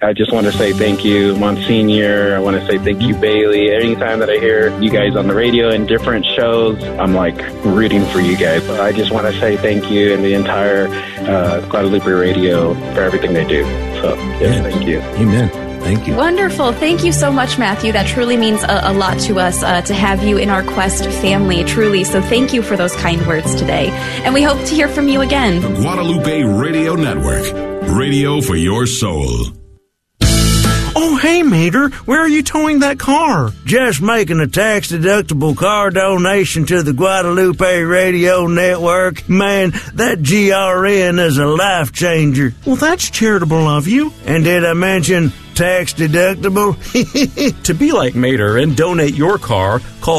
I just want to say thank you, Monsignor. I want to say thank you, Bailey. Anytime that I hear you guys on the radio in different shows, I'm like rooting for you guys. I just want to say thank you and the entire Guadalupe Radio for everything they do. So, yes, thank you. Amen. Thank you. Wonderful. Thank you so much, Matthew. That truly means a lot to us to have you in our Quest family, truly. So thank you for those kind words today. And we hope to hear from you again. The Guadalupe Radio Network. Radio for your soul. Oh, hey, Mater, where are you towing that car? Just making a tax-deductible car donation to the Guadalupe Radio Network. Man, that GRN is a life changer. Well, that's charitable of you. And did I mention tax-deductible? To be like Mater and donate your car, call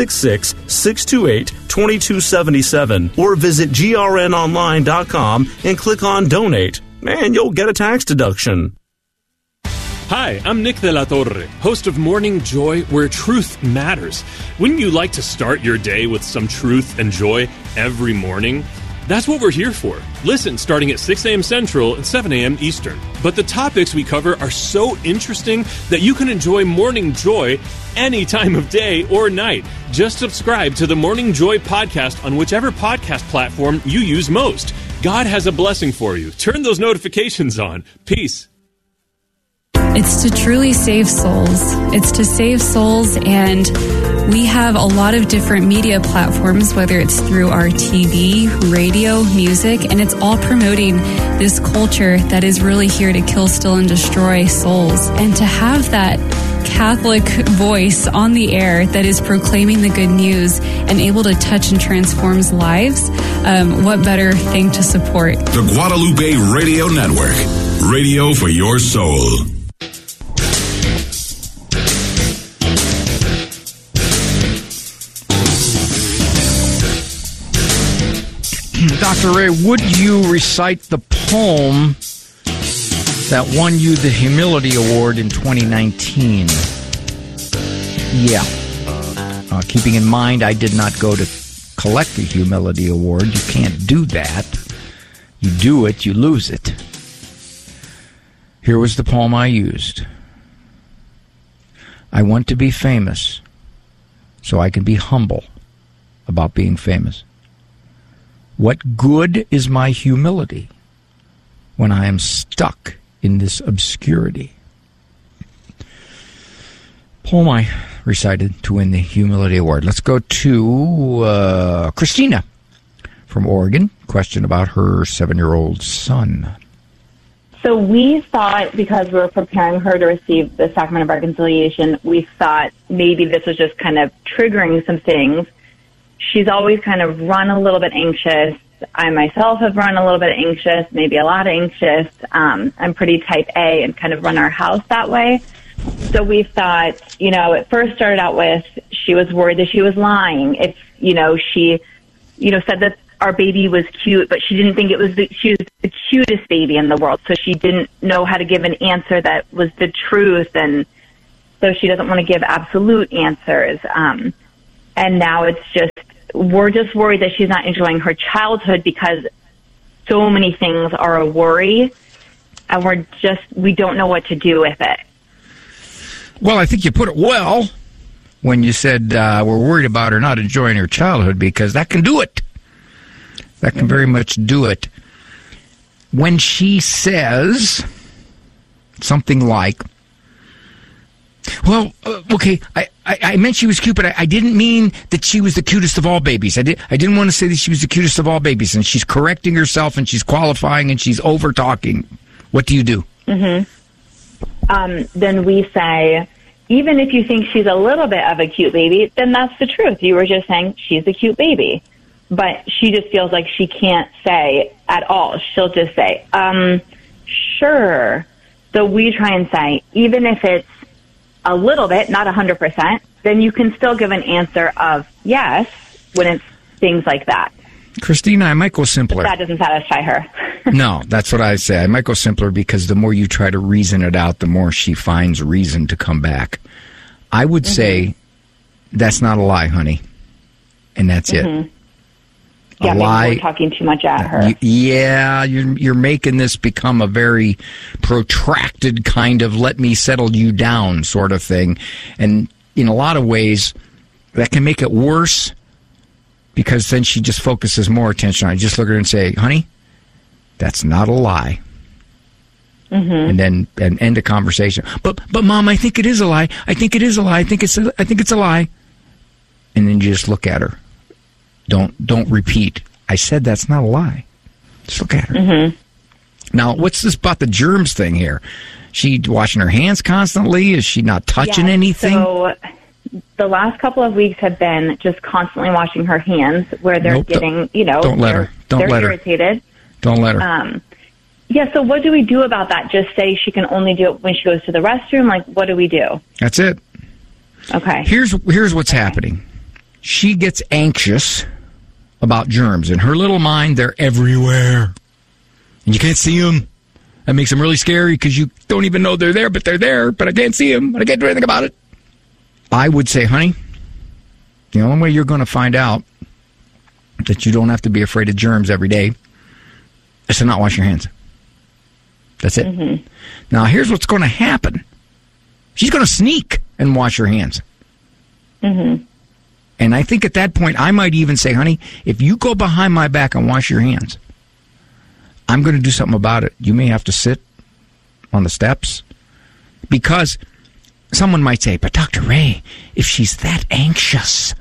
866-628-2277 or visit grnonline.com and click on Donate. Man, you'll get a tax deduction. Hi, I'm Nick de la Torre, host of Morning Joy, where truth matters. Wouldn't you like to start your day with some truth and joy every morning? That's what we're here for. Listen starting at 6 a.m. Central and 7 a.m. Eastern. But the topics we cover are so interesting that you can enjoy Morning Joy any time of day or night. Just subscribe to the Morning Joy podcast on whichever podcast platform you use most. God has a blessing for you. Turn those notifications on. Peace. It's to truly save souls. It's to save souls, and we have a lot of different media platforms, whether it's through our TV, radio, music, and it's all promoting this culture that is really here to kill, steal, and destroy souls. And to have that Catholic voice on the air that is proclaiming the good news and able to touch and transform lives, what better thing to support? The Guadalupe Radio Network. Radio for your soul. Dr. Ray, would you recite the poem that won you the Humility Award in 2019? Yeah. Keeping in mind, I did not go to collect the Humility Award. You can't do that. You do it, you lose it. Here was the poem I used. I want to be famous so I can be humble about being famous. What good is my humility when I am stuck in this obscurity? Poem I recited to win the Humility Award. Let's go to Christina from Oregon. Question about her 7-year-old son. So we thought, because we were preparing her to receive the Sacrament of Reconciliation, we thought maybe this was just kind of triggering some things. She's always kind of run a little bit anxious. I myself have run a little bit anxious, maybe a lot anxious. I'm pretty type A and kind of run our house that way. So we thought, it first started out with she was worried that she was lying. If, she, said that our baby was cute, but she didn't think she was the cutest baby in the world. So she didn't know how to give an answer that was the truth. And so she doesn't want to give absolute answers. And now we're just worried that she's not enjoying her childhood because so many things are a worry, and we don't know what to do with it. Well, I think you put it well when you said we're worried about her not enjoying her childhood, because that can do it. That can very much do it. When she says something like, well, okay, I meant she was cute, but I didn't mean that she was the cutest of all babies. I didn't want to say that she was the cutest of all babies. And she's correcting herself, and she's qualifying, and she's over-talking. What do you do? Mm-hmm. Then we say, even if you think she's a little bit of a cute baby, then that's the truth. You were just saying she's a cute baby. But she just feels like she can't say at all. She'll just say, sure. So we try and say, even if it's a little bit, not 100%, then you can still give an answer of yes when it's things like that. Christina, I might go simpler. But that doesn't satisfy her. No, that's what I say. I might go simpler, because the more you try to reason it out, the more she finds reason to come back. I would say, that's not a lie, honey. And that's it. Yeah, a lie. maybe we're talking too much at her. You're making this become a very protracted kind of let me settle you down sort of thing. And in a lot of ways, that can make it worse because then she just focuses more attention on it. Just look at her and say, honey, that's not a lie. And then end the conversation. But Mom, I think it is a lie. I think it is a lie. I think it's a lie. And then you just look at her. Don't repeat. I said that's not a lie. Just look at her. Now, what's this about the germs thing here? She washing her hands constantly? Is she not touching anything? So the last couple of weeks have been just constantly washing her hands where they're getting, Don't let her. They're irritated. Don't let her. Yeah, so what do we do about that? Just say she can only do it when she goes to the restroom? Like, what do we do? That's it. Okay. Here's what's happening. She gets anxious about germs. In her little mind, they're everywhere. And you can't see them. That makes them really scary because you don't even know they're there, but they're there, but I can't see them, and I can't do anything about it. I would say, honey, the only way you're going to find out that you don't have to be afraid of germs every day is to not wash your hands. That's it. Now, here's what's going to happen. She's going to sneak and wash her hands. And I think at that point, I might even say, honey, if you go behind my back and wash your hands, I'm going to do something about it. You may have to sit on the steps. Because someone might say, but Dr. Ray, if she's that anxious,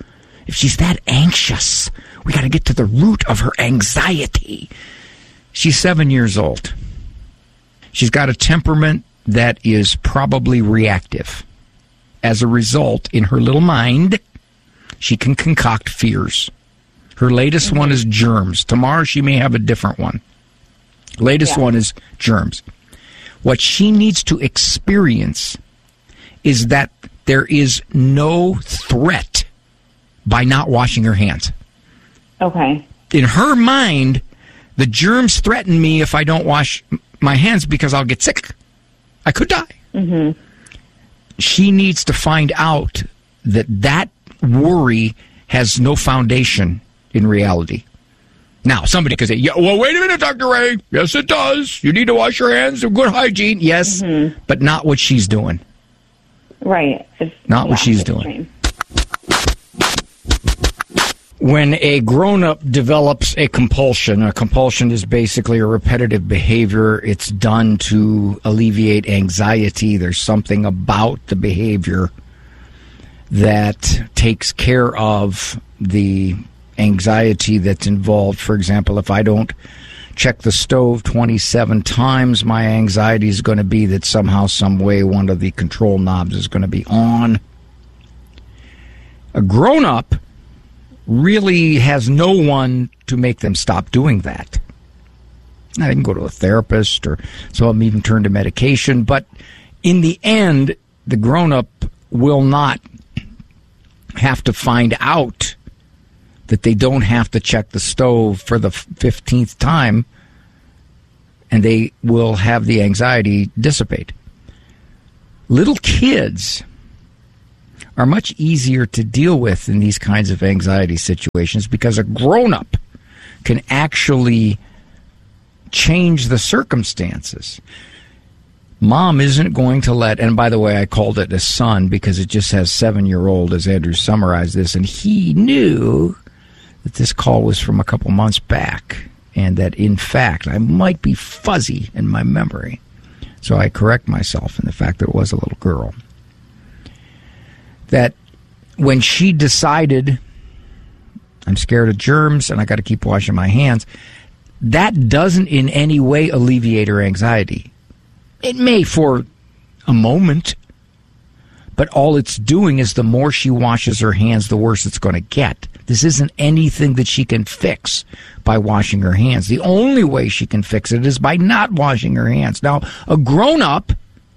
we got to get to the root of her anxiety. She's 7 years old. She's got a temperament that is probably reactive. As a result, in her little mind, she can concoct fears. Her latest one is germs. Tomorrow she may have a different one. Latest one is germs. What she needs to experience is that there is no threat by not washing her hands. Okay. In her mind, the germs threaten me if I don't wash my hands because I'll get sick. I could die. She needs to find out that worry has no foundation in reality. Now, somebody could say, yeah, well, wait a minute, Dr. Ray. Yes, it does. You need to wash your hands. Good hygiene. Yes, but not what she's doing. Right. Not what she's doing. When a grown-up develops a compulsion is basically a repetitive behavior. It's done to alleviate anxiety. There's something about the behavior that takes care of the anxiety that's involved. For example, if I don't check the stove 27 times, my anxiety is going to be that somehow, some way, one of the control knobs is going to be on. A grown-up really has no one to make them stop doing that. Now, they can go to a therapist, or some of them even turn to medication, but in the end, the grown-up will not have to find out that they don't have to check the stove for the 15th time, and they will have the anxiety dissipate. Little kids are much easier to deal with in these kinds of anxiety situations because a grown-up can actually change the circumstances. Mom isn't going to let, and by the way, I called it a son because it just has 7-year-old, as Andrew summarized this, and he knew that this call was from a couple months back, and that, in fact, I might be fuzzy in my memory. So I correct myself in the fact that it was a little girl. That when she decided, I'm scared of germs and I got to keep washing my hands, that doesn't in any way alleviate her anxiety. It may for a moment, but all it's doing is the more she washes her hands, the worse it's going to get. This isn't anything that she can fix by washing her hands. The only way she can fix it is by not washing her hands. Now, a grown-up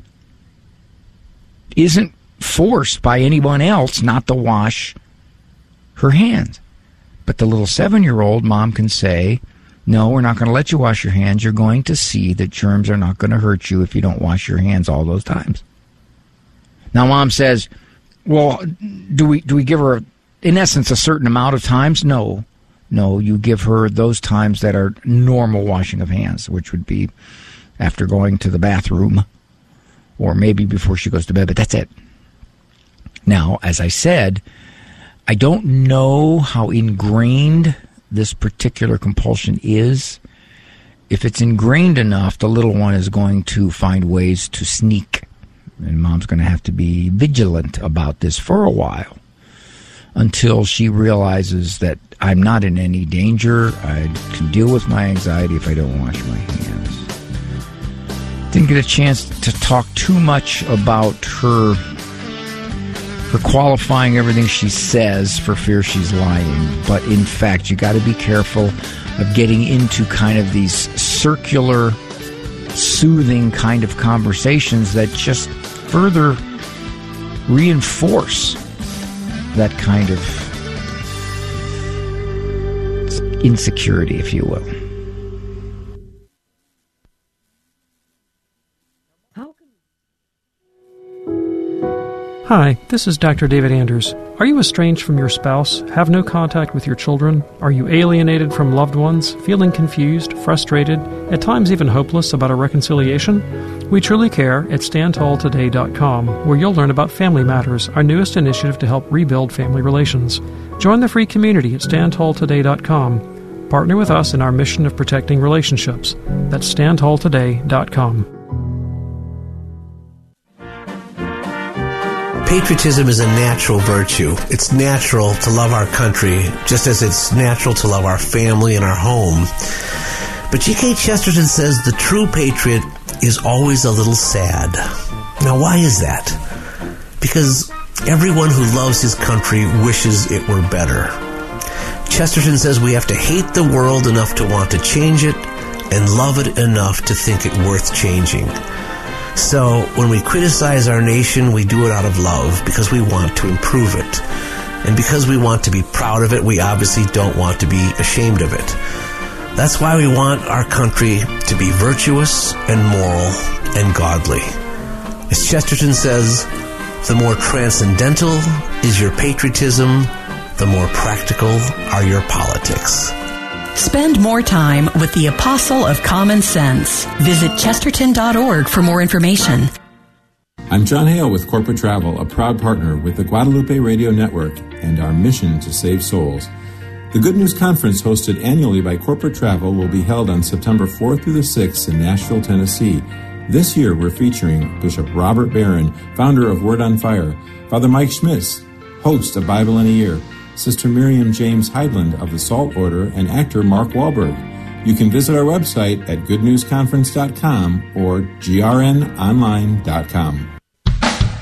isn't forced by anyone else not to wash her hands. But the little 7-year-old, mom can say, no, we're not going to let you wash your hands. You're going to see that germs are not going to hurt you if you don't wash your hands all those times. Now, mom says, well, do we give her, in essence, a certain amount of times? No. No, you give her those times that are normal washing of hands, which would be after going to the bathroom or maybe before she goes to bed, but that's it. Now, as I said, I don't know how ingrained this particular compulsion is. If it's ingrained enough, the little one is going to find ways to sneak. And mom's going to have to be vigilant about this for a while until she realizes that I'm not in any danger. I can deal with my anxiety if I don't wash my hands. Didn't get a chance to talk too much about her qualifying everything she says for fear she's lying. But in fact, you got to be careful of getting into kind of these circular, soothing kind of conversations that just further reinforce that kind of insecurity, if you will. Hi, this is Dr. David Anders. Are you estranged from your spouse, have no contact with your children? Are you alienated from loved ones, feeling confused, frustrated, at times even hopeless about a reconciliation? We truly care at StandTallToday.com, where you'll learn about Family Matters, our newest initiative to help rebuild family relations. Join the free community at StandTallToday.com. Partner with us in our mission of protecting relationships. That's StandTallToday.com. Patriotism is a natural virtue. It's natural to love our country, just as it's natural to love our family and our home. But G.K. Chesterton says the true patriot is always a little sad. Now, why is that? Because everyone who loves his country wishes it were better. Chesterton says we have to hate the world enough to want to change it and love it enough to think it worth changing. So when we criticize our nation, we do it out of love because we want to improve it. And because we want to be proud of it, we obviously don't want to be ashamed of it. That's why we want our country to be virtuous and moral and godly. As Chesterton says, the more transcendental is your patriotism, the more practical are your politics. Spend more time with the Apostle of Common Sense. Visit Chesterton.org for more information. I'm John Hale with Corporate Travel, a proud partner with the Guadalupe Radio Network and our mission to save souls. The Good News Conference, hosted annually by Corporate Travel, will be held on September 4th through the 6th in Nashville, Tennessee. This year, we're featuring Bishop Robert Barron, founder of Word on Fire, Father Mike Schmitz, host of Bible in a Year, Sister Miriam James Heidland of the Salt Order, and actor Mark Wahlberg. You can visit our website at goodnewsconference.com or grnonline.com.